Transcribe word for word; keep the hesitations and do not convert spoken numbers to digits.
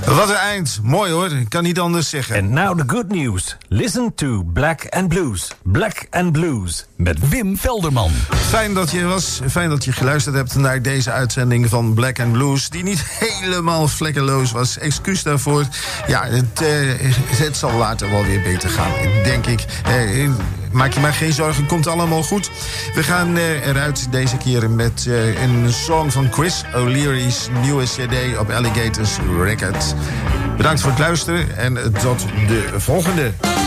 Wat een eind. Mooi hoor, ik kan niet anders zeggen. And now the good news. Listen to Black and Blues. Black and Blues. Met Wim Velderman. Fijn dat je was. Fijn dat je geluisterd hebt naar deze uitzending van Black and Blues. Die niet helemaal vlekkeloos was. Excuus daarvoor. Ja, het, uh, het zal later wel weer beter gaan, denk ik. Uh, Maak je maar geen zorgen, komt allemaal goed. We gaan uh, eruit deze keer met uh, een song van Chris O'Leary's nieuwe cd op Alligators Records. Bedankt voor het luisteren en tot de volgende.